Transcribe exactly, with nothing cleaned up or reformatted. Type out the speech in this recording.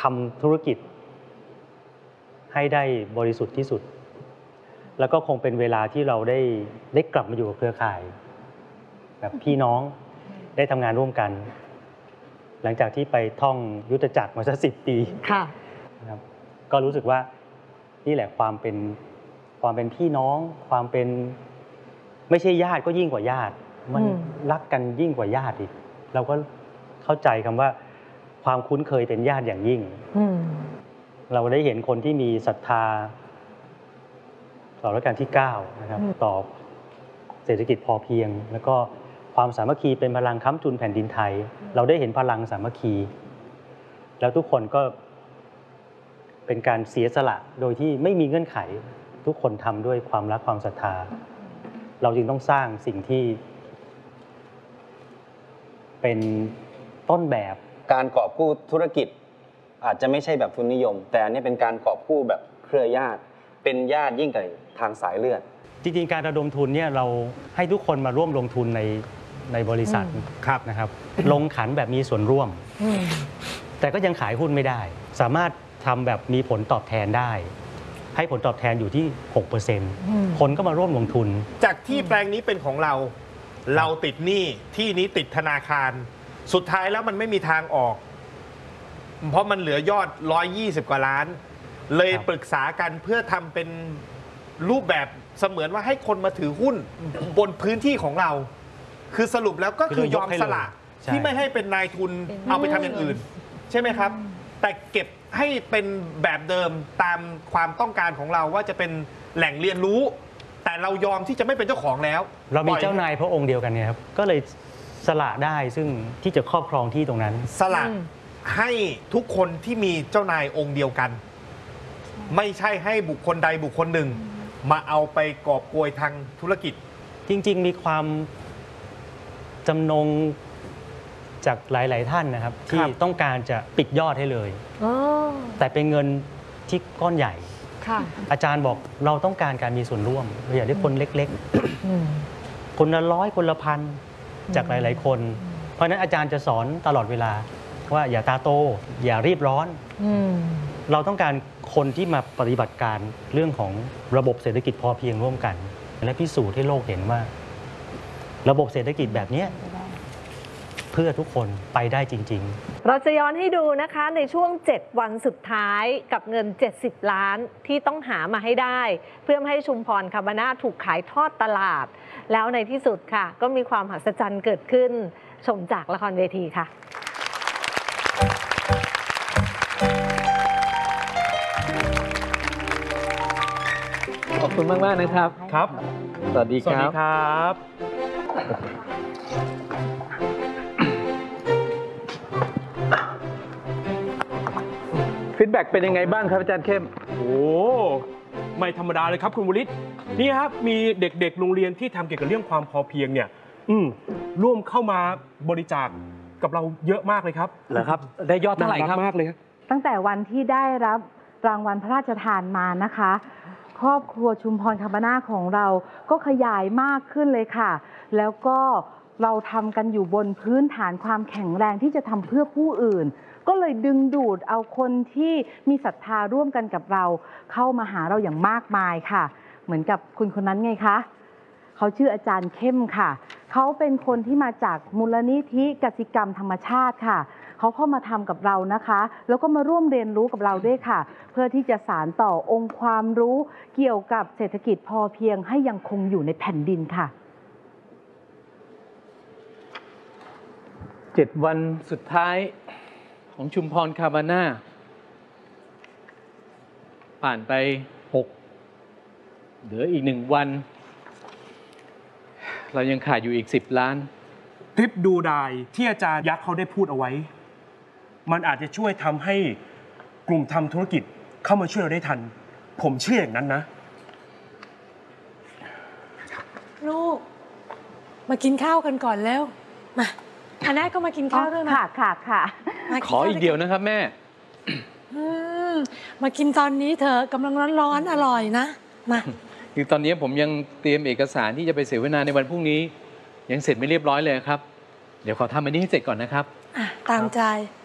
ทำธุรกิจให้ได้บริสุทธิ์ที่สุดแล้วก็คงเป็นเวลาที่เราได้ได้กลับมาอยู่กับเครือข่ายแบบพี่น้องได้ทำงานร่วมกันหลังจากที่ไปท่องยุทธจักรมาสักสิบปีนะครับก็รู้สึกว่านี่แหละความเป็นความเป็นพี่น้องความเป็นไม่ใช่ญาติก็ยิ่งกว่าญาติมันรักกันยิ่งกว่าญาติอีกเราก็เข้าใจคำว่าความคุ้นเคยเป็นญาติอย่างยิ่งเราได้เห็นคนที่มีศรัทธาต่อรัชกาลที่เก้านะครับต่อเศรษฐกิจพอเพียงแล้วก็ความสามัคคีเป็นพลังค้ำจุนแผ่นดินไทยเราได้เห็นพลังสามัคคีแล้วทุกคนก็เป็นการเสียสละโดยที่ไม่มีเงื่อนไขทุกคนทำด้วยความรักความศรัทธาเราจึงต้องสร้างสิ่งที่เป็นต้นแบบการกอบกู้ธุรกิจอาจจะไม่ใช่แบบทุนนิยมแต่อันนี้เป็นการกอบกู้แบบเครือญาติเป็นญาติยิ่งกว่าทางสายเลือดจริงๆการระดมทุนเนี่ยเราให้ทุกคนมาร่วมลงทุนในในบริษัทนะครับลงขันแบบมีส่วนร่วมแต่ก็ยังขายหุ้นไม่ได้สามารถทำแบบมีผลตอบแทนได้ให้ผลตอบแทนอยู่ที่ หกเปอร์เซ็นต์ คนก็มาร่วมลงทุนจากที่แปลงนี้เป็นของเราเราติดหนี้ที่นี้ติดธนาคารสุดท้ายแล้วมันไม่มีทางออกเพราะมันเหลือยอดหนึ่งร้อยยี่สิบกว่าล้านเลยปรึกษากันเพื่อทำเป็นรูปแบบเสมือนว่าให้คนมาถือหุ้นบนพื้นที่ของเราคือสรุปแล้วก็คือยอมสละที่ไม่ให้เป็นนายทุนเอาไปทำอย่างอื่นใช่ไหมครับแต่เก็บให้เป็นแบบเดิมตามความต้องการของเราว่าจะเป็นแหล่งเรียนรู้แต่เรายอมที่จะไม่เป็นเจ้าของแล้วเรามีเจ้านายพระองค์เดียวกันเนี่ยครับก็เลยสละได้ซึ่งที่จะครอบครองที่ตรงนั้นสละให้ทุกคนที่มีเจ้านายองค์เดียวกันไม่ใช่ให้บุคคลใดบุคคลหนึ่งมาเอาไปกอบโกยทางธุรกิจจริงๆมีความจำนงจากหลายๆท่านนะครับที่ต้องการจะปิดยอดให้เลยแต่เป็นเงินที่ก้อนใหญ่อาจารย์บอกเราต้องการการมีส่วนร่วมเราอยากได้คนเล็กๆคนละร้อยคนละพันจากหลายๆคนเพราะฉะนั้นอาจารย์จะสอนตลอดเวลาว่าอย่าตาโตอย่ารีบร้อนเราต้องการคนที่มาปฏิบัติการเรื่องของระบบเศรษฐกิจพอเพียงร่วมกันและพิสูจน์ให้โลกเห็นว่าระบบเศรษฐกิจแบบนี้เพื่อทุกคนไปได้จริงๆเราจะย้อนให้ดูนะคะในช่วงเจ็ดวันสุดท้ายกับเงินเจ็ดสิบล้านที่ต้องหามาให้ได้เพื่อไม่ให้ชุมพรคาบาน่าถูกขายทอดตลาดแล้วในที่สุดค่ะก็มีความมหัศจรรย์เกิดขึ้นชมจากละครเวทีค่ะขอบคุณมากมากนะครับครับสวัสดีครับสวัสดีครับฟีดแบ็กเป็นยังไงบ้างครับอาจารย์เข้มโอ้ไม่ธรรมดาเลยครับคุณวริศนี่ครับมีเด็กๆโรงเรียนที่ทำเกี่ยวกับเรื่องความพอเพียงเนี่ยอืมร่วมเข้ามาบริจาคกับเราเยอะมากเลยครับเหรอครับได้ยอดเท่าไหร่ครับมากเลยครับตั้งแต่วันที่ได้รับรางวัลพระราชทานมานะคะครอบครัวชุมพรคาบาน่าของเราก็ขยายมากขึ้นเลยค่ะแล้วก็เราทำกันอยู่บนพื้นฐานความแข็งแรงที่จะทำเพื่อผู้อื่นก็เลยดึงดูดเอาคนที่มีศรัทธาร่วมกันกับเราเข้ามาหาเราอย่างมากมายค่ะเหมือนกับคุณคนนั้นไงคะเขาชื่ออาจารย์เข้มค่ะเขาเป็นคนที่มาจากมูลนิธิกสิกรรมธรรมชาติค่ะเขาเข้ามาทำกับเรานะคะแล้วก็มาร่วมเรียนรู้กับเราด้วยค่ะเพื่อที่จะสานต่อองค์ความรู้เกี่ยวกับเศรษฐกิจพอเพียงให้ยังคงอยู่ในแผ่นดินค่ะเจ็ดวันสุดท้ายของชุมพรคาบาน่าผ่านไปหกเหลืออีกหนึ่งวันเรายังขาดอยู่อีกสิบล้านคลิปดูดายที่อาจารย์ยักษ์เขาได้พูดเอาไว้มันอาจจะช่วยทำให้กลุ่มทำธุรกิจเข้ามาช่วยเราได้ทันผมเชื่ออย่างนั้นนะลูกมากินข้าวกันก่อนแล้วมาอันนั้นก็มากินข้าวด้วยนะค่ะค่ะค่ะขออีกเดียวนะครับแม่มากินตอนนี้เถอะกำลังร้อนๆอร่อยนะมาคือตอนนี้ผมยังเตรียมเอกสารที่จะไปเสวนาในวันพรุ่งนี้ยังเสร็จไม่เรียบร้อยเลยครับเดี๋ยวขอทำอันนี้ให้เสร็จก่อนนะครับตามใจ